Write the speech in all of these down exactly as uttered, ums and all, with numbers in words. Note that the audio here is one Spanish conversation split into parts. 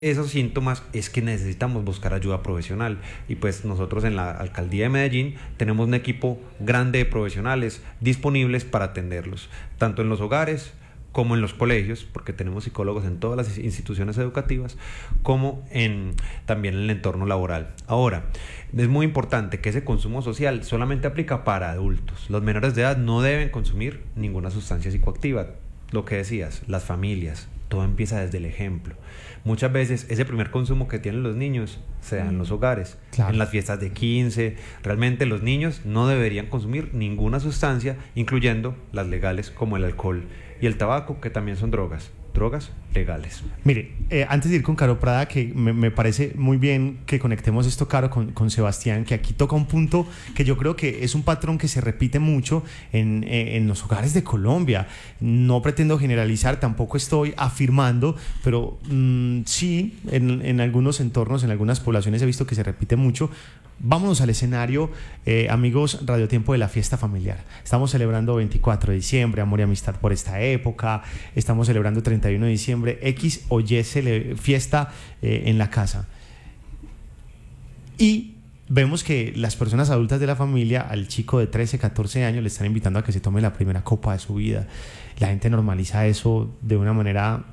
esos síntomas es que necesitamos buscar ayuda profesional, y pues nosotros en la Alcaldía de Medellín tenemos un equipo grande de profesionales disponibles para atenderlos, tanto en los hogares como en los colegios, porque tenemos psicólogos en todas las instituciones educativas, como en, también en el entorno laboral. Ahora, es muy importante que ese consumo social solamente aplica para adultos. Los menores de edad no deben consumir ninguna sustancia psicoactiva. Lo que decías, las familias, todo empieza desde el ejemplo. Muchas veces ese primer consumo que tienen los niños se da en los hogares, claro, en las fiestas de quince. Realmente los niños no deberían consumir ninguna sustancia, incluyendo las legales como el alcohol y el tabaco, que también son drogas, drogas legales. Mire, eh, antes de ir con Caro Prada, que me, me parece muy bien que conectemos esto, Caro, con, con Sebastián, que aquí toca un punto que yo creo que es un patrón que se repite mucho en, eh, en los hogares de Colombia. No pretendo generalizar, tampoco estoy afirmando, pero mmm, sí, en, en algunos entornos, en algunas poblaciones he visto que se repite mucho. Vámonos al escenario, eh, amigos Radio Tiempo, de la fiesta familiar. Estamos celebrando veinticuatro de diciembre, amor y amistad por esta época. Estamos celebrando treinta y uno de diciembre, X o Y cele- fiesta eh, en la casa. Y vemos que las personas adultas de la familia, al chico de trece, catorce años, le están invitando a que se tome la primera copa de su vida. La gente normaliza eso de una manera...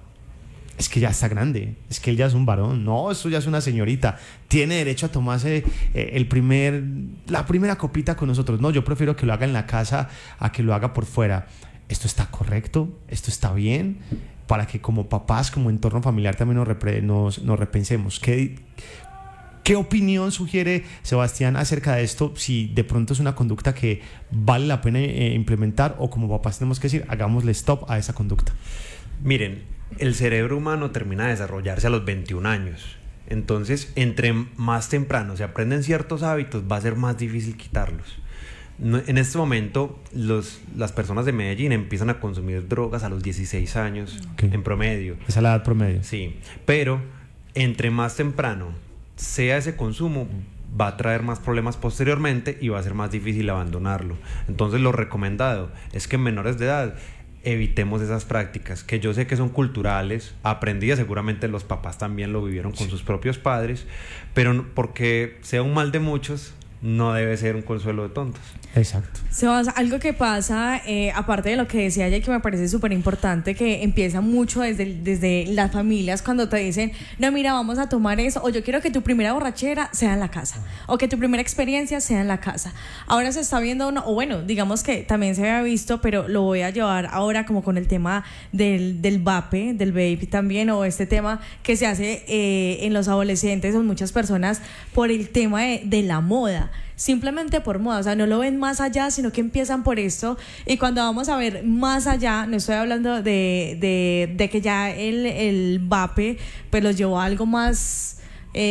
Es que ya está grande, es que él ya es un varón. No, esto ya es una señorita. Tiene derecho a tomarse eh, el primer, la primera copita con nosotros. No, yo prefiero que lo haga en la casa a que lo haga por fuera. ¿Esto está correcto? ¿Esto está bien? Para que como papás, como entorno familiar también nos, repre- nos, nos repensemos. ¿Qué, ¿Qué opinión sugiere Sebastián acerca de esto? Si de pronto es una conducta que vale la pena eh, implementar, o como papás tenemos que decir, hagámosle stop a esa conducta. Miren, el cerebro humano termina de desarrollarse a los veintiún años. Entonces, entre más temprano se aprenden ciertos hábitos, va a ser más difícil quitarlos. No, en este momento, los, las personas de Medellín empiezan a consumir drogas a los dieciséis años, okay, en promedio. Esa es la edad promedio. Sí, pero entre más temprano sea ese consumo, va a traer más problemas posteriormente y va a ser más difícil abandonarlo. Entonces, lo recomendado es que en menores de edad evitemos esas prácticas, que yo sé que son culturales, aprendidas, seguramente los papás también lo vivieron con sí. sus propios padres, pero porque sea un mal de muchos, no debe ser un consuelo de tontos. Exacto. Sebas, algo que pasa, eh, aparte de lo que decía ella, que me parece súper importante, que empieza mucho desde, desde las familias, cuando te dicen, no, mira, vamos a tomar eso, o yo quiero que tu primera borrachera sea en la casa, o que tu primera experiencia sea en la casa. Ahora se está viendo uno, o bueno, digamos que también se había visto, pero lo voy a llevar ahora como con el tema del, del vape, del vape también, o este tema que se hace eh, en los adolescentes o en muchas personas por el tema de, de la moda. Simplemente por moda, o sea, no lo ven más allá, sino que empiezan por esto, y cuando vamos a ver más allá, no estoy hablando de, de, de que ya el, el vape pues los llevó a algo más,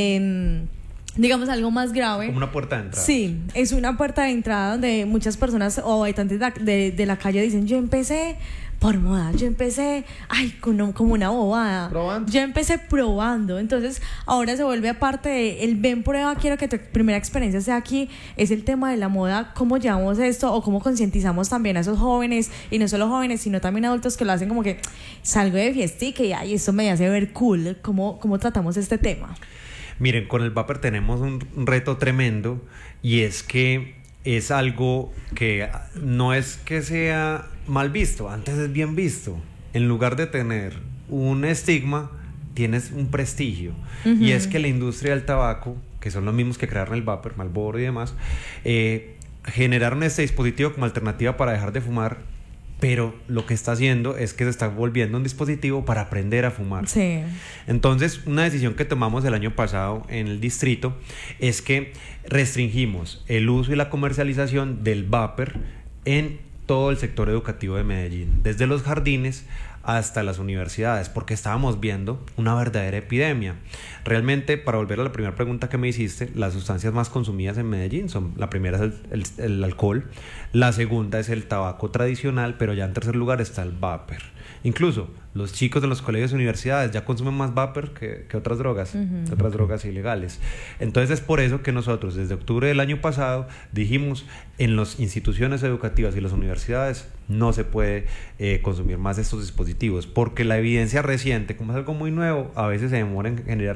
eh, digamos, algo más grave. Como una puerta de entrada. Sí, es una puerta de entrada donde muchas personas o habitantes de, de, de la calle dicen, yo empecé por moda, yo empecé, ay, como, como una bobada. Probando. Yo empecé probando. Entonces, ahora se vuelve aparte de el ven, prueba, quiero que tu primera experiencia sea aquí. Es el tema de la moda, cómo llevamos esto o cómo concientizamos también a esos jóvenes, y no solo jóvenes, sino también adultos que lo hacen como que salgo de fiestica y ay, esto me hace ver cool. ¿Cómo, cómo tratamos este tema? Miren, con el vapor tenemos un reto tremendo, y es que es algo que no es que sea mal visto, antes es bien visto. En lugar de tener un estigma, tienes un prestigio. Uh-huh. Y es que la industria del tabaco, que son los mismos que crearon el vapor, Marlboro y demás, eh, generaron este dispositivo como alternativa para dejar de fumar, pero lo que está haciendo es que se está volviendo un dispositivo para aprender a fumar. Sí. Entonces, una decisión que tomamos el año pasado en el distrito es que restringimos el uso y la comercialización del vapor en todo el sector educativo de Medellín, desde los jardines hasta las universidades, porque estábamos viendo una verdadera epidemia. Realmente, para volver a la primera pregunta que me hiciste, las sustancias más consumidas en Medellín son, la primera es el, el, el alcohol, la segunda es el tabaco tradicional, pero ya en tercer lugar está el vapor. Incluso los chicos de los colegios y universidades ya consumen más vapor que, que otras drogas, uh-huh. que otras drogas ilegales. Entonces es por eso que nosotros desde octubre del año pasado dijimos, en las instituciones educativas y las universidades no se puede eh, consumir más estos dispositivos, porque la evidencia reciente, como es algo muy nuevo, a veces se demora en generar